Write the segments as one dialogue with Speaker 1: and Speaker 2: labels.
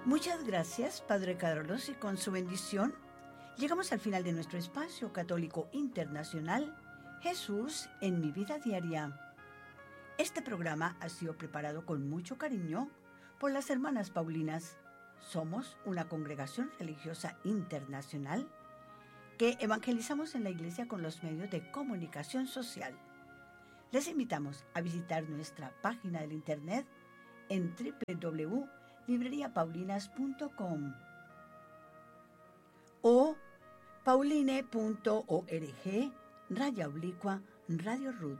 Speaker 1: Muchas gracias, Padre Carlos, y con su bendición llegamos al final de nuestro espacio católico internacional, Jesús en mi vida diaria. Este programa ha sido preparado con mucho cariño por las hermanas Paulinas. Somos una congregación religiosa internacional que evangelizamos en la iglesia con los medios de comunicación social. Les invitamos a visitar nuestra página del internet en www.libreriapaulinas.com o pauline.org/Radio Ruth.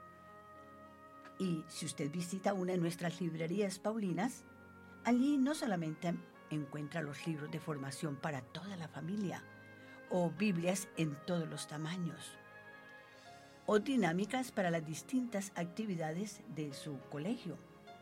Speaker 1: Y si usted visita una de nuestras librerías paulinas, allí no solamente encuentra los libros de formación para toda la familia, o Biblias en todos los tamaños, o dinámicas para las distintas actividades de su colegio.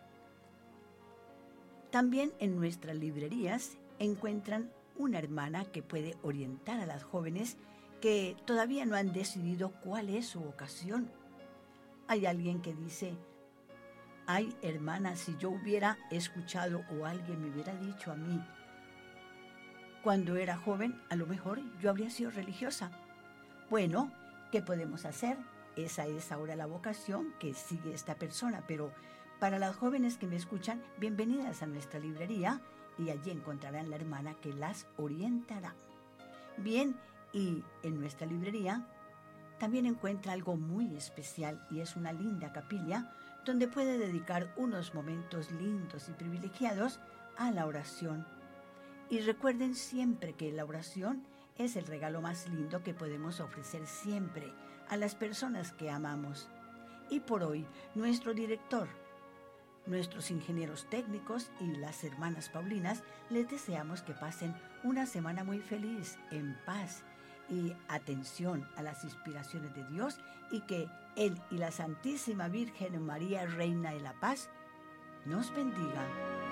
Speaker 1: También en nuestras librerías encuentran una hermana que puede orientar a las jóvenes que todavía no han decidido cuál es su vocación. Hay alguien que dice: ay, hermana, si yo hubiera escuchado o alguien me hubiera dicho a mí cuando era joven, a lo mejor yo habría sido religiosa. Bueno, ¿qué podemos hacer? Esa es ahora la vocación que sigue esta persona, pero para las jóvenes que me escuchan, bienvenidas a nuestra librería y allí encontrarán la hermana que las orientará. Bien, y en nuestra librería también encuentra algo muy especial y es una linda capilla donde puede dedicar unos momentos lindos y privilegiados a la oración. Y recuerden siempre que la oración es el regalo más lindo que podemos ofrecer siempre a las personas que amamos. Y por hoy, nuestro director, nuestros ingenieros técnicos y las hermanas Paulinas les deseamos que pasen una semana muy feliz, en paz y atención a las inspiraciones de Dios, y que Él y la Santísima Virgen María, Reina de la Paz, nos bendiga.